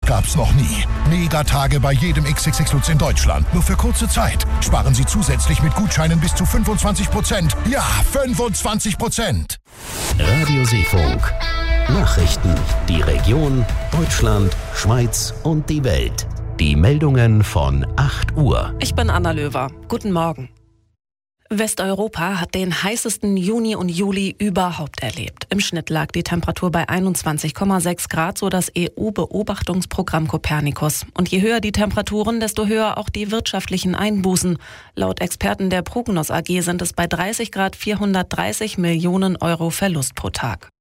gab's noch nie. Megatage bei jedem XXX Lutz in Deutschland. Nur für kurze Zeit. Sparen Sie zusätzlich mit Gutscheinen bis zu 25%. Ja, 25%. Radio Seefunk. Nachrichten. Die Region, Deutschland, Schweiz und die Welt. Die Meldungen von 8 Uhr. Ich bin Anna Löwer. Guten Morgen. Westeuropa hat den heißesten Juni und Juli überhaupt erlebt. Im Schnitt lag die Temperatur bei 21,6 Grad, so das EU-Beobachtungsprogramm Copernicus. Und je höher die Temperaturen, desto höher auch die wirtschaftlichen Einbußen. Laut Experten der Prognos AG sind es bei 30 Grad 430 Millionen Euro Verlust pro Tag.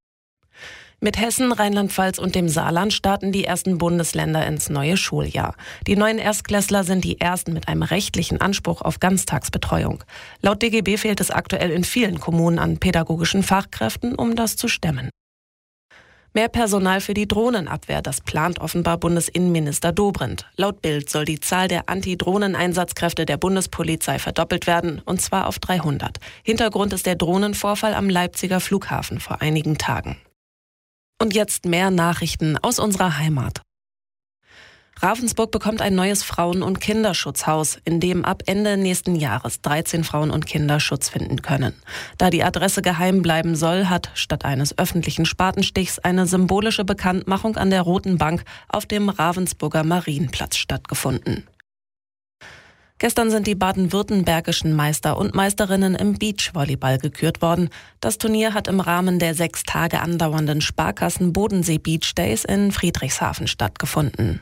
Mit Hessen, Rheinland-Pfalz und dem Saarland starten die ersten Bundesländer ins neue Schuljahr. Die neuen Erstklässler sind die ersten mit einem rechtlichen Anspruch auf Ganztagsbetreuung. Laut DGB fehlt es aktuell in vielen Kommunen an pädagogischen Fachkräften, um das zu stemmen. Mehr Personal für die Drohnenabwehr, das plant offenbar Bundesinnenminister Dobrindt. Laut Bild soll die Zahl der Anti-Drohnen-Einsatzkräfte der Bundespolizei verdoppelt werden, und zwar auf 300. Hintergrund ist der Drohnenvorfall am Leipziger Flughafen vor einigen Tagen. Und jetzt mehr Nachrichten aus unserer Heimat. Ravensburg bekommt ein neues Frauen- und Kinderschutzhaus, in dem ab Ende nächsten Jahres 13 Frauen und Kinder Schutz finden können. Da die Adresse geheim bleiben soll, hat statt eines öffentlichen Spatenstichs eine symbolische Bekanntmachung an der Roten Bank auf dem Ravensburger Marienplatz stattgefunden. Gestern sind die baden-württembergischen Meister und Meisterinnen im Beachvolleyball gekürt worden. Das Turnier hat im Rahmen der 6 Tage andauernden Sparkassen Bodensee Beach Days in Friedrichshafen stattgefunden.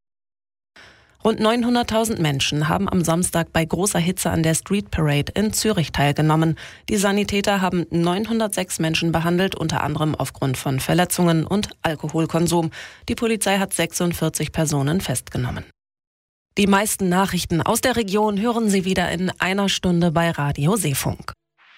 Rund 900.000 Menschen haben am Samstag bei großer Hitze an der Street Parade in Zürich teilgenommen. Die Sanitäter haben 906 Menschen behandelt, unter anderem aufgrund von Verletzungen und Alkoholkonsum. Die Polizei hat 46 Personen festgenommen. Die meisten Nachrichten aus der Region hören Sie wieder in einer Stunde bei Radio Seefunk.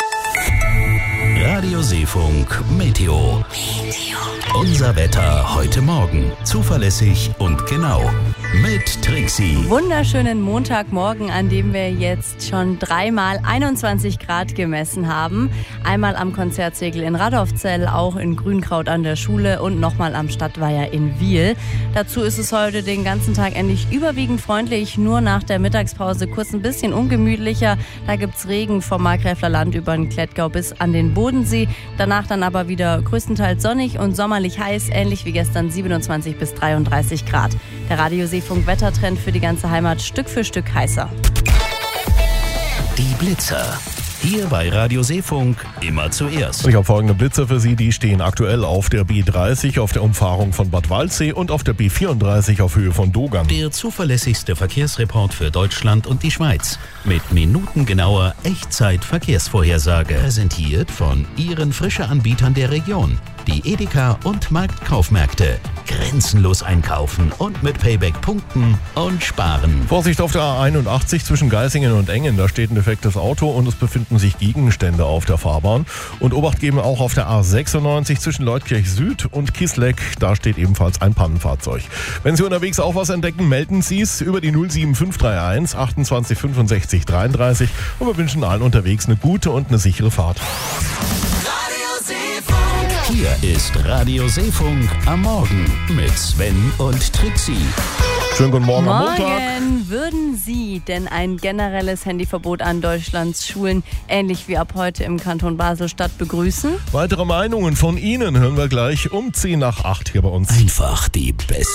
Radio Seefunk Meteo. Unser Wetter heute Morgen. Zuverlässig und genau. Mit Trixie. Wunderschönen Montagmorgen, an dem wir jetzt schon 3-mal 21 Grad gemessen haben. Einmal am Konzertsegel in Radolfzell, auch in Grünkraut an der Schule und nochmal am Stadtweiher in Wiel. Dazu ist es heute den ganzen Tag endlich überwiegend freundlich, nur nach der Mittagspause kurz ein bisschen ungemütlicher. Da gibt's Regen vom Markgräfler Land über den Klettgau bis an den Bodensee. Danach dann aber wieder größtenteils sonnig und sommerlich heiß, ähnlich wie gestern 27 bis 33 Grad. Der Radio Seefunk Wettertrend für die ganze Heimat Stück für Stück heißer. Die Blitzer. Hier bei Radio Seefunk immer zuerst. Ich habe folgende Blitzer für Sie, die stehen aktuell auf der B30 auf der Umfahrung von Bad Waldsee und auf der B34 auf Höhe von Dogan. Der zuverlässigste Verkehrsreport für Deutschland und die Schweiz. Mit minutengenauer Echtzeit-Verkehrsvorhersage. Präsentiert von Ihren Frische-Anbietern der Region. Die Edeka und Marktkaufmärkte. Grenzenlos einkaufen und mit Payback punkten und sparen. Vorsicht auf der A81 zwischen Geisingen und Engen. Da steht ein defektes Auto und es befinden sich Gegenstände auf der Fahrbahn. Und Obacht geben auch auf der A96 zwischen Leutkirch Süd und Kisleck. Da steht ebenfalls ein Pannenfahrzeug. Wenn Sie unterwegs auch was entdecken, melden Sie es über die 07531 28 65 33. Und wir wünschen allen unterwegs eine gute und eine sichere Fahrt. Hier ist Radio Seefunk am Morgen mit Sven und Trixie. Schönen guten Morgen am Montag. Morgen. Würden Sie denn ein generelles Handyverbot an Deutschlands Schulen, ähnlich wie ab heute im Kanton Basel-Stadt, begrüßen? Weitere Meinungen von Ihnen hören wir gleich um 7:50 hier bei uns. Einfach die beste